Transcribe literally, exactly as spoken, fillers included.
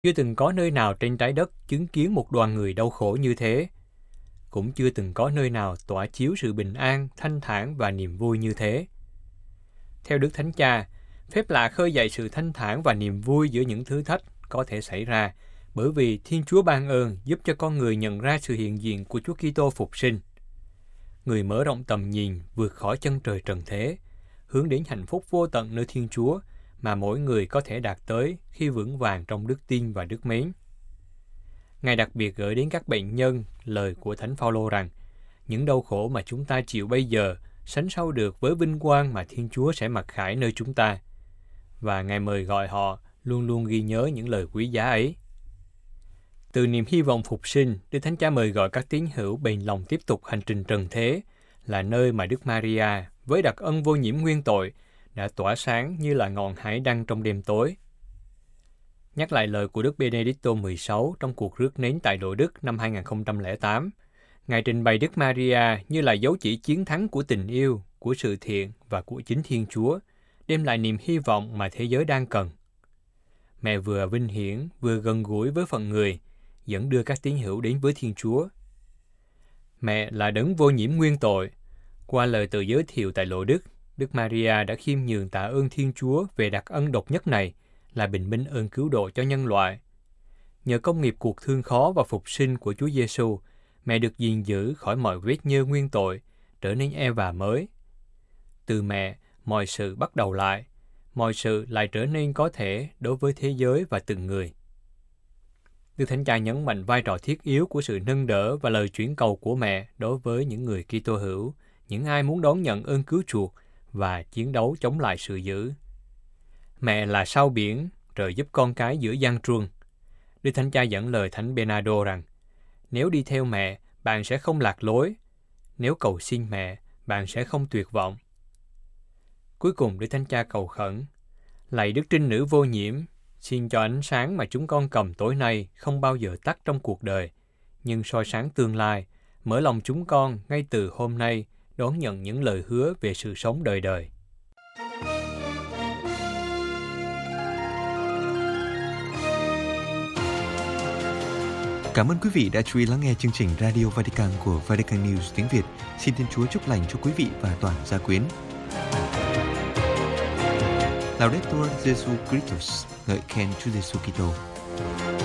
Chưa từng có nơi nào trên trái đất chứng kiến một đoàn người đau khổ như thế. Cũng chưa từng có nơi nào tỏa chiếu sự bình an, thanh thản và niềm vui như thế. Theo Đức Thánh Cha, phép lạ khơi dậy sự thanh thản và niềm vui giữa những thử thách có thể xảy ra bởi vì Thiên Chúa ban ơn giúp cho con người nhận ra sự hiện diện của Chúa Kitô phục sinh. Người mở rộng tầm nhìn vượt khỏi chân trời trần thế, hướng đến hạnh phúc vô tận nơi Thiên Chúa mà mỗi người có thể đạt tới khi vững vàng trong đức tin và đức mến. Ngài đặc biệt gửi đến các bệnh nhân lời của Thánh Phaolô rằng những đau khổ mà chúng ta chịu bây giờ sánh sau được với vinh quang mà Thiên Chúa sẽ mặc khải nơi chúng ta. Và Ngài mời gọi họ luôn luôn ghi nhớ những lời quý giá ấy. Từ niềm hy vọng phục sinh, Đức Thánh Cha mời gọi các tín hữu bền lòng tiếp tục hành trình trần thế, là nơi mà Đức Maria với đặc ân vô nhiễm nguyên tội đã tỏa sáng như là ngọn hải đăng trong đêm tối. Nhắc lại lời của Đức Benedicto mười sáu trong cuộc rước nến tại Độ Đức năm hai không không tám, Ngài trình bày Đức Maria như là dấu chỉ chiến thắng của tình yêu, của sự thiện và của chính Thiên Chúa, đem lại niềm hy vọng mà thế giới đang cần. Mẹ vừa vinh hiển, vừa gần gũi với phận người, dẫn đưa các tín hữu đến với Thiên Chúa. Mẹ là đấng vô nhiễm nguyên tội. Qua lời tự giới thiệu tại Lộ Đức, Đức Maria đã khiêm nhường tạ ơn Thiên Chúa về đặc ân độc nhất này là bình minh ơn cứu độ cho nhân loại. Nhờ công nghiệp cuộc thương khó và phục sinh của Chúa Giêsu, mẹ được gìn giữ khỏi mọi vết nhơ nguyên tội, trở nên Eva mới. Từ mẹ, mọi sự bắt đầu lại, mọi sự lại trở nên có thể đối với thế giới và từng người. Đức Thánh Cha nhấn mạnh vai trò thiết yếu của sự nâng đỡ và lời chuyển cầu của mẹ đối với những người Kitô hữu, những ai muốn đón nhận ơn cứu chuộc và chiến đấu chống lại sự dữ. Mẹ là sao biển, trợ giúp con cái giữa gian truân. Đức Thánh Cha dẫn lời Thánh Bernardo rằng, nếu đi theo mẹ, bạn sẽ không lạc lối. Nếu cầu xin mẹ, bạn sẽ không tuyệt vọng. Cuối cùng, Đức Thánh Cha cầu khẩn, lạy Đức Trinh Nữ vô nhiễm, xin cho ánh sáng mà chúng con cầm tối nay không bao giờ tắt trong cuộc đời, nhưng soi sáng tương lai, mở lòng chúng con ngay từ hôm nay đón nhận những lời hứa về sự sống đời đời. Cảm ơn quý vị đã chú ý lắng nghe chương trình Radio Vatican của Vatican News tiếng Việt. Xin Thiên Chúa chúc lành cho quý vị và toàn gia quyến. Laudetur Jesu Christus, ngợi khen Chúa Giêsu Kitô.